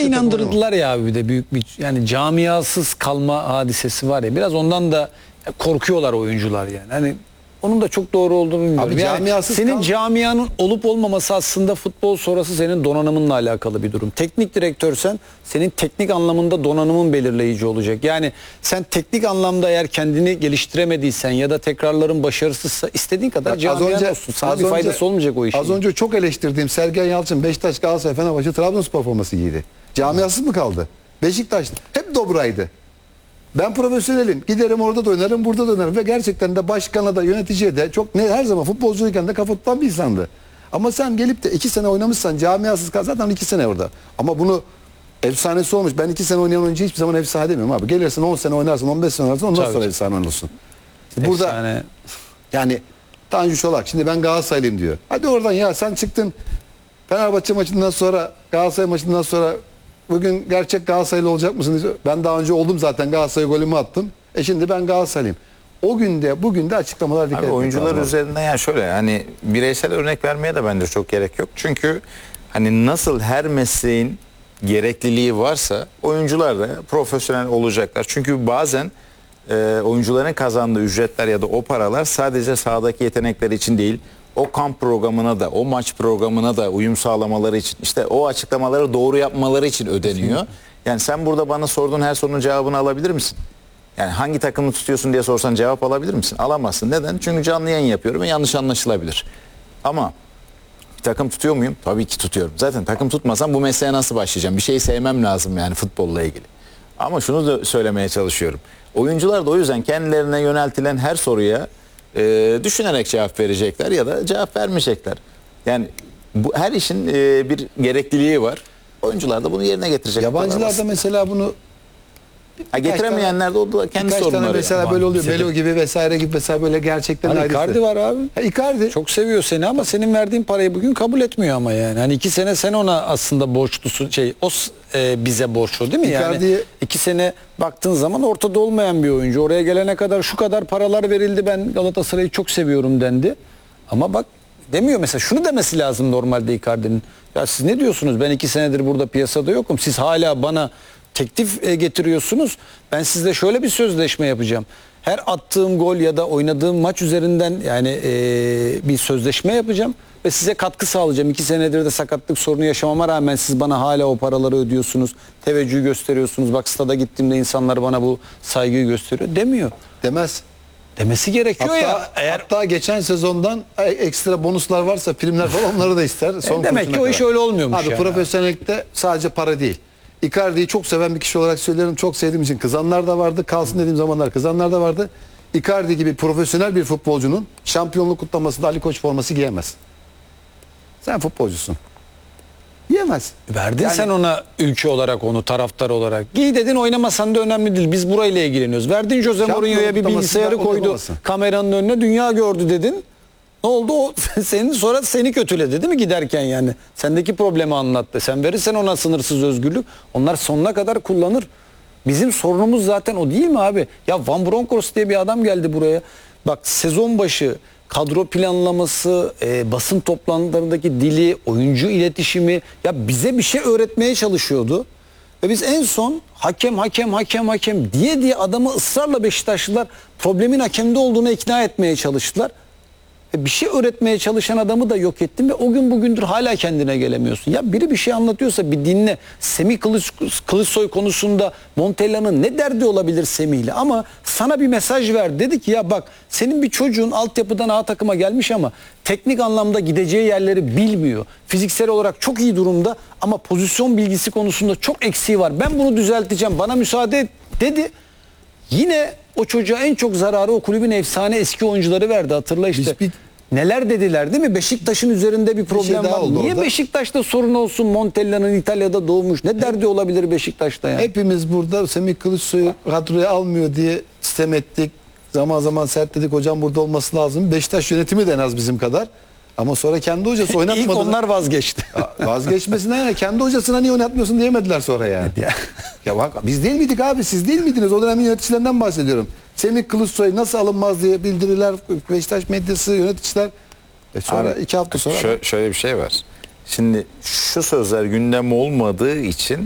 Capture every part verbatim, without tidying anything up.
inandırdılar ya abi, bir de büyük bir yani camiasız kalma hadisesi var ya, biraz ondan da korkuyorlar oyuncular yani. Hani onun da çok doğru olduğunu bilmiyorum. Abi, yani senin kal- camianın olup olmaması aslında futbol sonrası senin donanımınla alakalı bir durum. Teknik direktörsen senin teknik anlamında donanımın belirleyici olacak. Yani sen teknik anlamda eğer kendini geliştiremediysen ya da tekrarların başarısızsa istediğin kadar Bak, camian az önce, olsun. Sana az bir faydası önce, olmayacak o işin. Az önce çok eleştirdiğim Sergen Yalçın Beşiktaş, Galatasaray, Fenerbahçe, Trabzonspor forması giydi. Camiasız mı kaldı? Beşiktaş hep dobraydı. Ben profesyonelim. Giderim orada da oynarım, burada da oynarım. Ve gerçekten de başkana da yöneticiye de çok ne her zaman futbolcuyken de kafa tutan bir insandı. Ama sen gelip de iki sene oynamışsan camiasız kal, zaten iki sene orada. Ama bunu efsanesi olmuş. Ben iki sene oynayan oyuncu hiçbir zaman efsane demiyorum abi. Gelirsin on sene oynarsın, on beş sene oynarsın, ondan Tabii. sonra efsane olursun. Burada Efsane. yani Tanju Çolak şimdi ben Galatasaraylıyım diyor. Hadi oradan ya, sen çıktın Fenerbahçe maçından sonra, Galatasaray maçından sonra bugün gerçek Galatasaraylı olacak mısın diyor. Ben daha önce oldum zaten, Galatasaray golümü attım. E şimdi ben Galatasaraylıyım. O günde bugün de açıklamalar dikkat Abi etmek oyuncular lazım. üzerinden yani şöyle, hani bireysel örnek vermeye de bence çok gerek yok. Çünkü hani nasıl her mesleğin gerekliliği varsa oyuncular da profesyonel olacaklar. Çünkü bazen e, oyuncuların kazandığı ücretler ya da o paralar sadece sahadaki yetenekleri için değil, o kamp programına da, o maç programına da uyum sağlamaları için, işte o açıklamaları doğru yapmaları için ödeniyor. Yani sen burada bana sorduğun her sorunun cevabını alabilir misin? Yani hangi takımı tutuyorsun diye sorsan cevap alabilir misin? Alamazsın. Neden? Çünkü canlı yayın yapıyorum ve yanlış anlaşılabilir. Ama bir takım tutuyor muyum? Tabii ki tutuyorum. Zaten takım tutmasam bu mesleğe nasıl başlayacağım? Bir şeyi sevmem lazım yani futbolla ilgili. Ama şunu da söylemeye çalışıyorum. Oyuncular da o yüzden kendilerine yöneltilen her soruya e, düşünerek cevap verecekler ya da cevap vermeyecekler. Yani bu her işin e, bir gerekliliği var. Oyuncular da bunu yerine getirecek. Yabancılar da mesela bunu ha, getiremeyenler de o da kendi birkaç tane sorunları. mesela yani. böyle oluyor. Bize de- Melo gibi vesaire gibi mesela böyle gerçekten Hani ayrısı. Icardi var abi. Ha, Icardi. Çok seviyor seni ama senin verdiğin parayı bugün kabul etmiyor ama yani. Hani iki sene sen ona aslında borçlusun, şey o e, bize borçlu değil mi? Yani Icardi'ye- iki sene baktığın zaman ortada olmayan bir oyuncu. Oraya gelene kadar şu kadar paralar verildi, ben Galatasaray'ı çok seviyorum dendi. Ama bak demiyor mesela, şunu demesi lazım normalde Icardi'nin. Ya siz ne diyorsunuz, ben iki senedir burada piyasada yokum, siz hala bana teklif e, getiriyorsunuz. Ben sizle şöyle bir sözleşme yapacağım. Her attığım gol ya da oynadığım maç üzerinden yani e, bir sözleşme yapacağım ve size katkı sağlayacağım. İki senedir de sakatlık sorunu yaşamama rağmen siz bana hala o paraları ödüyorsunuz, teveccühü gösteriyorsunuz. Bak stada gittiğimde insanlar bana bu saygıyı gösteriyor demiyor. Demez. Demesi gerekiyor Hatta, ya. Eğer hatta geçen sezondan ekstra bonuslar varsa, primler falan, onları da ister. Son E, demek kuruşuna ki o iş kadar. öyle olmuyormuş Abi yani. profesyonellikte sadece para değil. Icardi'yi çok seven bir kişi olarak söylerim. Çok sevdiğim için kızanlar da vardı. Kalsın dediğim zamanlar kızanlar da vardı. Icardi gibi profesyonel bir futbolcunun şampiyonluk kutlamasında Ali Koç forması giyemez. Sen futbolcusun. Giyemez. verdin Yani- sen ona ülke olarak, onu taraftar olarak. Giy dedin, oynamasan da önemli değil. Biz burayla ilgileniyoruz. Verdin Jose Şampiyon Mourinho'ya bir kutlaması bilgisayarı da o koydu yapamazsın. kameranın önüne, dünya gördü dedin. Ne oldu? O senin sonra seni kötüledi değil mi giderken yani? Sendeki problemi anlattı. Sen verirsen ona sınırsız özgürlük, onlar sonuna kadar kullanır. Bizim sorunumuz zaten o değil mi abi? Ya Van Bronckhorst diye bir adam geldi buraya. Bak sezon başı kadro planlaması, e, basın toplantılarındaki dili, oyuncu iletişimi, ya bize bir şey öğretmeye çalışıyordu. Ve biz en son hakem hakem hakem hakem diye diye adamı ısrarla Beşiktaşlılar problemin hakemde olduğunu ikna etmeye çalıştılar. E bir şey öğretmeye çalışan adamı da yok ettin ve o gün bugündür hala kendine gelemiyorsun. Ya biri bir şey anlatıyorsa bir dinle. Semih Kılıç, Kılıçsoy konusunda Montella'nın ne derdi olabilir Semih'le? Ama sana bir mesaj ver. Dedi ki ya bak, senin bir çocuğun altyapıdan A takıma gelmiş ama teknik anlamda gideceği yerleri bilmiyor. Fiziksel olarak çok iyi durumda ama pozisyon bilgisi konusunda çok eksiği var. Ben bunu düzelteceğim, bana müsaade et dedi. Yine o çocuğa en çok zararı o kulübün efsane eski oyuncuları verdi, hatırla işte. Bir- Neler dediler değil mi? Beşiktaş'ın üzerinde bir problem şey daha var. oldu Niye orada. Beşiktaş'ta sorun olsun? Montella'nın İtalya'da doğmuş. Ne derdi olabilir Beşiktaş'ta yani? Hepimiz burada Semih Kılıçsoy'u kadroya almıyor diye sistem ettik. Zaman zaman sertledik, hocam burada olması lazım. Beşiktaş yönetimi de en az bizim kadar. Ama sonra kendi hocası oynatmadı. İlk onlar vazgeçti. Vazgeçmesinden yani kendi hocasına niye oynatmıyorsun diyemediler sonra yani. Ya bak, biz değil miydik abi, siz değil miydiniz? O dönemin yöneticilerinden bahsediyorum. Semih Kılıçsoy nasıl alınmaz diye bildiriler, Beşiktaş medyası, yöneticiler. E sonra Abi, iki hafta sonra. şö- şöyle bir şey var. Şimdi şu sözler gündem olmadığı için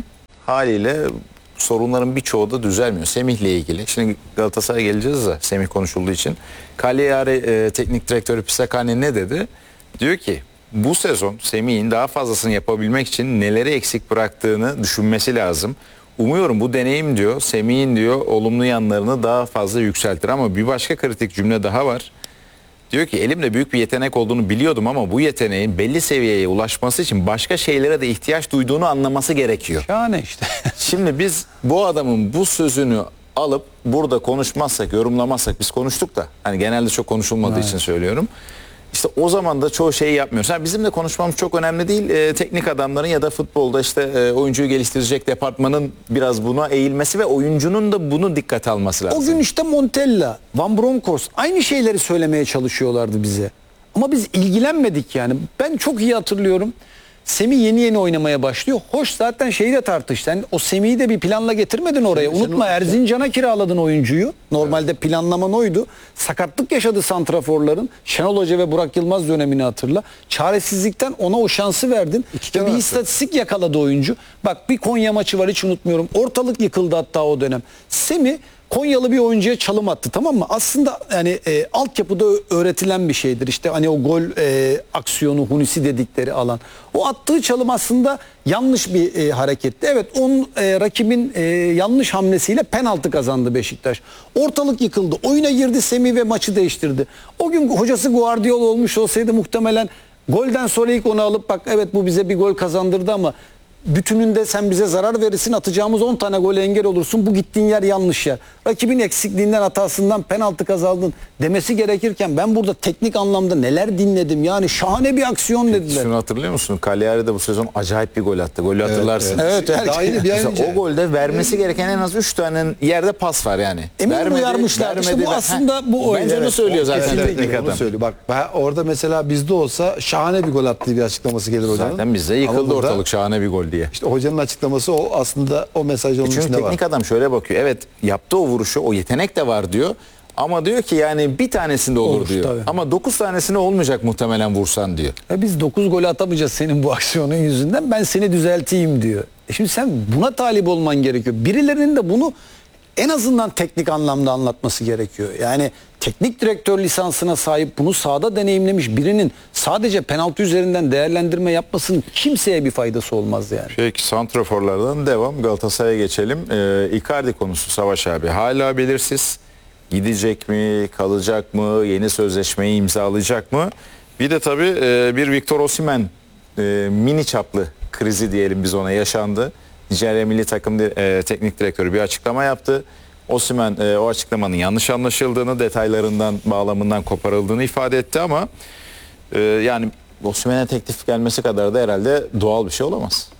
haliyle sorunların birçoğu da düzelmiyor. Semih'le ilgili. Şimdi Galatasaray'a geleceğiz de Semih konuşulduğu için. Cagliari e, teknik direktörü Pisacane ne dedi? Diyor ki bu sezon Semih'in daha fazlasını yapabilmek için neleri eksik bıraktığını düşünmesi lazım. Umuyorum bu deneyim diyor Semih'in diyor olumlu yanlarını daha fazla yükseltir ama bir başka kritik cümle daha var. Diyor ki elimde büyük bir yetenek olduğunu biliyordum ama bu yeteneğin belli seviyeye ulaşması için başka şeylere de ihtiyaç duyduğunu anlaması gerekiyor. Şahane işte. Şimdi biz bu adamın bu sözünü alıp burada konuşmazsak, yorumlamazsak, biz konuştuk da hani genelde çok konuşulmadığı için söylüyorum. İşte o zaman da çoğu şeyi yapmıyoruz. Ha, bizim de konuşmamız çok önemli değil. Ee, teknik adamların ya da futbolda işte e, oyuncuyu geliştirecek departmanın biraz buna eğilmesi ve oyuncunun da bunu dikkate alması lazım. O gün işte Montella, Van Bronckhorst aynı şeyleri söylemeye çalışıyorlardı bize. Ama biz ilgilenmedik yani. Ben çok iyi hatırlıyorum. Semih yeni yeni oynamaya başlıyor. Hoş zaten şeyi de tartıştı. Yani o Semih'i de bir planla getirmedin oraya. Sen- Unutma sen- Erzincan'a kiraladın oyuncuyu. Normalde planlaman oydu. Sakatlık yaşadı santraforların. Şenol Hoca ve Burak Yılmaz dönemini hatırla. Çaresizlikten ona o şansı verdin. İki Ve kere bir attı. istatistik yakaladı oyuncu. Bak bir Konya maçı var hiç unutmuyorum. Ortalık yıkıldı hatta o dönem. Semih Konyalı bir oyuncuya çalım attı, tamam mı? Aslında yani e, altyapıda öğretilen bir şeydir. İşte hani o gol e, aksiyonu, hunisi dedikleri alan. O attığı çalım aslında yanlış bir e, hareketti. Evet, onun e, rakibin e, yanlış hamlesiyle penaltı kazandı Beşiktaş. Ortalık yıkıldı. Oyuna girdi Semih ve maçı değiştirdi. O gün hocası Guardiola olmuş olsaydı muhtemelen golden sonra ilk onu alıp bak evet bu bize bir gol kazandırdı ama bütününde sen bize zarar verirsin, atacağımız on tane gole engel olursun, bu gittiğin yer yanlış yer. Rakibin eksikliğinden, hatasından penaltı kazandın demesi gerekirken ben burada teknik anlamda neler dinledim, yani şahane bir aksiyon dediler. Şunu hatırlıyor musun? Cagliari de bu sezon acayip bir gol attı. Golü hatırlarsın. Evet, evet. Daha yeni bir ay Mesela önce. o golde vermesi gereken en az üç tane yerde pas var yani. Emin uyarmışlar. İşte bu ver- aslında bu Bence oydu. onu Evet. söylüyor zaten Evet, teknik evet, onu adam. söylüyor. Bak ben orada mesela bizde olsa şahane bir gol attığı bir açıklaması gelir hocanın. Zaten bizde yıkıldı Ama burada ortalık şahane bir gol diye. İşte hocanın açıklaması o, aslında o mesaj onun Çünkü içinde var. teknik adam şöyle bakıyor. Evet, yaptığı o vuruşu, o yetenek de var diyor. Ama diyor ki yani bir tanesinde olur, Olur, diyor. tabii. Ama dokuz tanesine olmayacak muhtemelen vursan diyor. E biz dokuz gol atamayacağız senin bu aksiyonun yüzünden, ben seni düzelteyim diyor. E şimdi sen buna talip olman gerekiyor. Birilerinin de bunu en azından teknik anlamda anlatması gerekiyor. Yani teknik direktör lisansına sahip, bunu sahada deneyimlemiş birinin sadece penaltı üzerinden değerlendirme yapmasının kimseye bir faydası olmaz yani. Peki santraforlardan devam. Galatasaray'a geçelim. Ee, Icardi konusu Savaş abi. Hala belirsiz. Gidecek mi, kalacak mı, yeni sözleşmeyi imzalayacak mı? Bir de tabii e, bir Victor Osimhen e, mini çaplı krizi diyelim biz ona yaşandı. Nijerya milli takım e, teknik direktörü bir açıklama yaptı. Osimhen e, o açıklamanın yanlış anlaşıldığını, detaylarından, bağlamından koparıldığını ifade etti ama e, yani Osimhen'e teklif gelmesi kadar da herhalde doğal bir şey olamaz.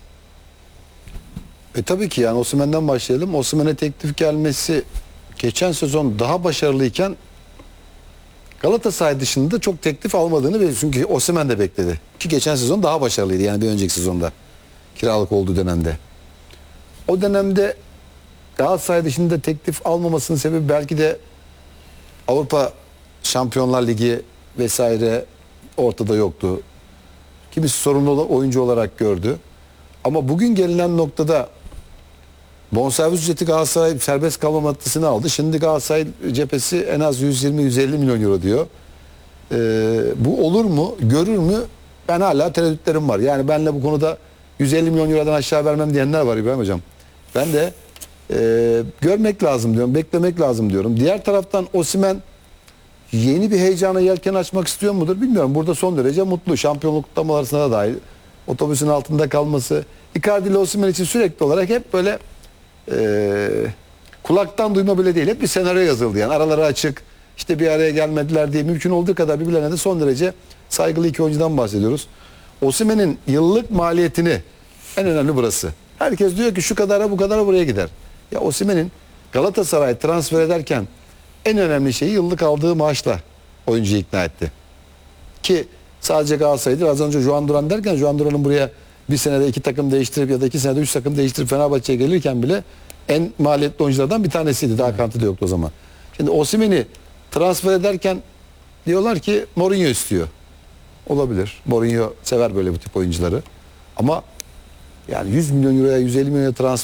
E tabii ki yani Osimhen'den başlayalım. Osimhen'e teklif gelmesi geçen sezon daha başarılıyken Galatasaray dışında çok teklif almadığını ve çünkü Osimhen de bekledi. Ki geçen sezon daha başarılıydı yani bir önceki sezonda. Kiralık olduğu dönemde. O dönemde Galatasaray dışında teklif almamasının sebebi belki de Avrupa Şampiyonlar Ligi vesaire ortada yoktu. Kimisi sorumlu olan oyuncu olarak gördü. Ama bugün gelinen noktada bonservis ücreti Galatasaray serbest kalma maddesini aldı. Şimdi Galatasaray cephesi en az yüz yirmi yüz elli milyon euro diyor. Ee, bu olur mu? Görür mü? Ben hala tereddütlerim var. Yani benle bu konuda yüz elli milyon eurodan aşağı vermem diyenler var İbrahim Hocam. Ben de e, görmek lazım diyorum. Beklemek lazım diyorum. Diğer taraftan Osimhen yeni bir heyecana yelken açmak istiyor mudur bilmiyorum. Burada son derece mutlu. Şampiyonluk kutlamalarına da dahil. Otobüsün altında kalması. Icardi ile Osimhen için sürekli olarak hep böyle e, kulaktan duyma bile değil. Hep bir senaryo yazıldı yani. Araları açık. İşte bir araya gelmediler diye mümkün olduğu kadar birbirlerine de son derece saygılı iki oyuncudan bahsediyoruz. Osimhen'in yıllık maliyetini, en önemli burası. Herkes diyor ki şu kadara bu kadara buraya gider. Ya Osimhen'in Galatasaray transfer ederken en önemli şeyi yıllık aldığı maaşla oyuncuyu ikna etti. Ki sadece Galatasaray'dır. Az önce Juan Duran derken Juan Duran'ın buraya bir senede iki takım değiştirip ya da iki senede üç takım değiştirip Fenerbahçe'ye gelirken bile en maliyetli oyunculardan bir tanesiydi. Daha kantı da yoktu o zaman. Şimdi Osimhen'i transfer ederken diyorlar ki Mourinho istiyor. Olabilir. Mourinho sever böyle bu tip oyuncuları. Ama yani yüz milyon euroya yüz elli milyon euroya transfer